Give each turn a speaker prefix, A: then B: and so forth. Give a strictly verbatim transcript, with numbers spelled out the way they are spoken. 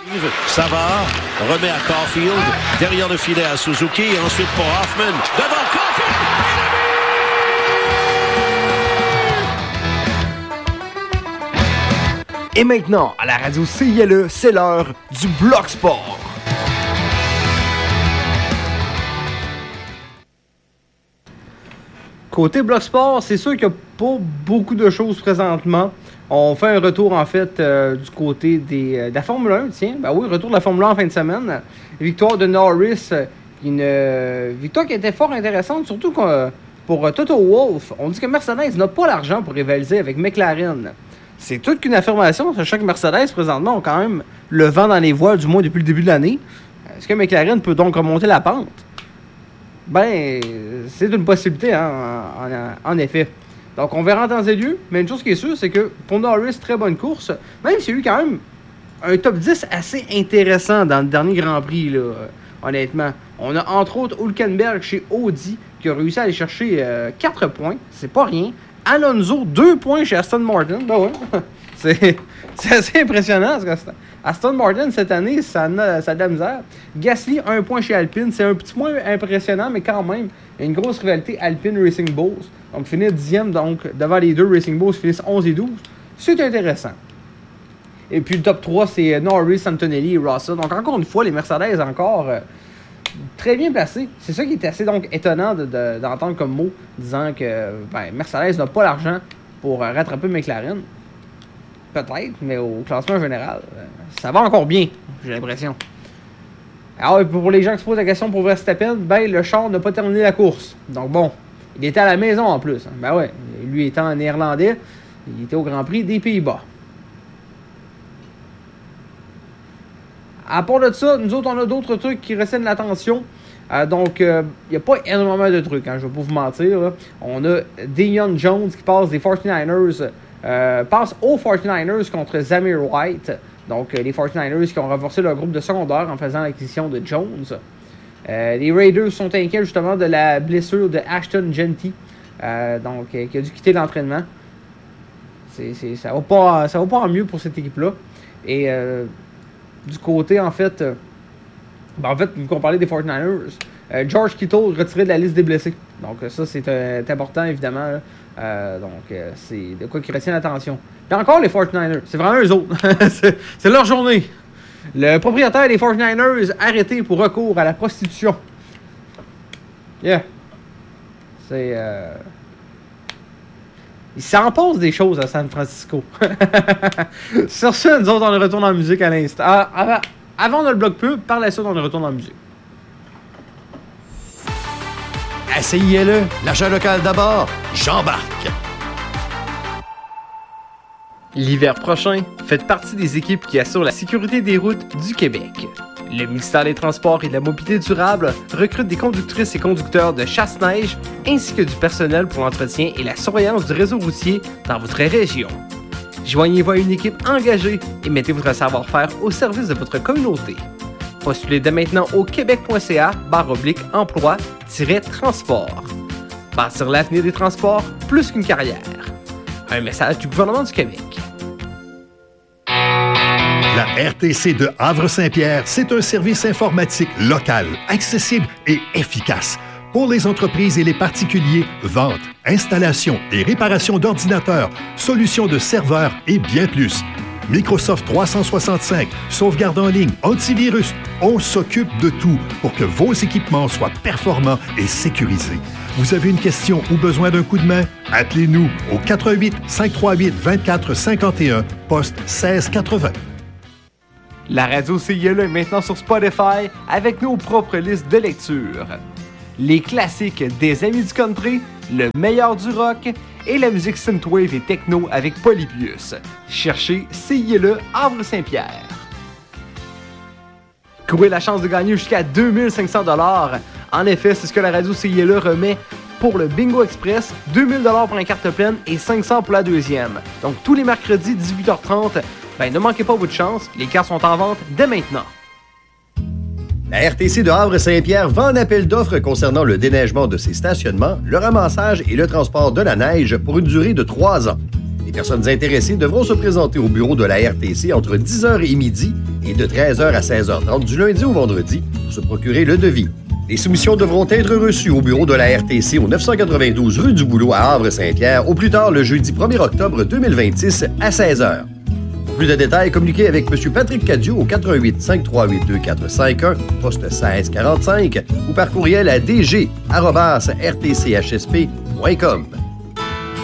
A: Savard remet à Caulfield, derrière le filet à Suzuki, et ensuite pour Hoffman, devant
B: Caulfield! Et maintenant, à la radio C I L E, c'est l'heure du Bloc Sport. Côté Bloc Sport, c'est sûr qu'il n'y a pas beaucoup de choses présentement. On fait un retour, en fait, euh, du côté des, euh, de la Formule un, tiens. Ben oui, retour de la Formule un en fin de semaine. Victoire de Norris, une euh, victoire qui était fort intéressante, surtout que, pour euh, Toto Wolff, on dit que Mercedes n'a pas l'argent pour rivaliser avec McLaren. C'est toute qu'une affirmation, sachant que Mercedes, présentement, ont quand même le vent dans les voiles, du moins depuis le début de l'année. Est-ce que McLaren peut donc remonter la pente? Ben, c'est une possibilité, hein, en, en, en effet. Donc, on verra en temps et lieu, mais une chose qui est sûre, c'est que pour Norris, très bonne course, même s'il y a eu quand même un top dix assez intéressant dans le dernier Grand Prix, là, euh, honnêtement. On a entre autres Hülkenberg chez Audi, qui a réussi à aller chercher euh, quatre points, c'est pas rien. Alonso, deux points chez Aston Martin, ben ouais, c'est, c'est assez impressionnant, parce que Aston Martin, cette année, ça a, ça a de la misère. Gasly, un point chez Alpine. C'est un petit moins impressionnant, mais quand même, il y a une grosse rivalité Alpine Racing Bulls. Donc, finir dixième, donc, devant les deux Racing Bulls, finissent onze et douze. C'est intéressant. Et puis, le top trois, c'est Norris, Antonelli et Russell. Donc, encore une fois, les Mercedes, encore euh, très bien placés. C'est ça qui est assez donc étonnant de, de, d'entendre comme mot, disant que ben, Mercedes n'a pas l'argent pour euh, rattraper McLaren. Peut-être, mais au classement général, ça va encore bien, j'ai l'impression. Alors, pour les gens qui se posent la question pour Verstappen, ben, le char n'a pas terminé la course. Donc bon, il était à la maison en plus. Hein. Ben ouais, lui étant néerlandais, il était au Grand Prix des Pays-Bas. À part de ça, nous autres, on a d'autres trucs qui retiennent l'attention. Euh, donc, il euh, n'y a pas énormément de trucs, hein, je ne vais pas vous mentir. Là. On a Deion Jones qui passe des forty-niners Euh, passe aux forty-niners contre Zamir White. Donc, euh, les forty-niners qui ont renforcé leur groupe de secondaire en faisant l'acquisition de Jones. Euh, les Raiders sont inquiets justement de la blessure de Ashton Genty, euh, donc, euh, qui a dû quitter l'entraînement. C'est, c'est, ça ne va pas, ça va pas en mieux pour cette équipe-là. Et euh, du côté, en fait, euh, ben, en fait, vu qu'on parlait des forty-niners, euh, George Kittle retiré de la liste des blessés. Donc, ça, c'est euh, important, évidemment. Là. Euh, donc, euh, c'est de quoi qui retient l'attention. Et encore les forty-niners, c'est vraiment eux autres. c'est, c'est leur journée. Le propriétaire des forty-niners arrêté pour recours à la prostitution. Yeah. C'est... Euh... Il s'en passe des choses à San Francisco. Sur ça, nous autres, on retourne en musique à l'instant. Ah, avant, avant on a le bloc pub, par la suite, on retourne en musique.
C: À C I L E, l'achat local d'abord, j'embarque.
B: L'hiver prochain, faites partie des équipes qui assurent la sécurité des routes du Québec. Le ministère des Transports et de la Mobilité durable recrute des conductrices et conducteurs de chasse-neige ainsi que du personnel pour l'entretien et la surveillance du réseau routier dans votre région. Joignez-vous à une équipe engagée et mettez votre savoir-faire au service de votre communauté. Postulez dès maintenant au québec.ca barre oblique emploi transport. Bâtir l'avenir des transports plus qu'une carrière. Un message du gouvernement du Québec.
D: La R T C de Havre-Saint-Pierre, c'est un service informatique local, accessible et efficace. Pour les entreprises et les particuliers, vente, installation et réparation d'ordinateurs, solutions de serveurs et bien plus. Microsoft trois cent soixante-cinq, sauvegarde en ligne, antivirus, on s'occupe de tout pour que vos équipements soient performants et sécurisés. Vous avez une question ou besoin d'un coup de main? Appelez-nous au quatre un huit, cinq trois huit, deux quatre cinq un, poste seize quatre-vingts.
B: La radio C I L E est maintenant sur Spotify avec nos propres listes de lecture. Les classiques des Amis du Country, le meilleur du rock et la musique synthwave et techno avec Polybius. Cherchez C I L E Havre-Saint-Pierre. Courez la chance de gagner jusqu'à deux mille cinq cents dollars. En effet, c'est ce que la radio C I L E remet pour le Bingo Express, deux mille dollars pour la carte pleine et cinq cents pour la deuxième. Donc tous les mercredis dix-huit heures trente, ben ne manquez pas votre chance, les cartes sont en vente dès maintenant.
C: La R T C de Havre-Saint-Pierre vend un appel d'offres concernant le déneigement de ses stationnements, le ramassage et le transport de la neige pour une durée de trois ans. Les personnes intéressées devront se présenter au bureau de la R T C entre dix heures et midi et de treize heures à seize heures trente du lundi au vendredi pour se procurer le devis. Les soumissions devront être reçues au bureau de la R T C au neuf cent quatre-vingt-douze rue du Boulot à Havre-Saint-Pierre au plus tard le jeudi premier octobre deux mille vingt-six à seize heures. Pour plus de détails, communiquez avec M. Patrick Cadieux au quatre un huit, cinq trois huit, deux quatre cinq un, poste seize quarante-cinq ou par courriel à d g arobase r t c h s p point com.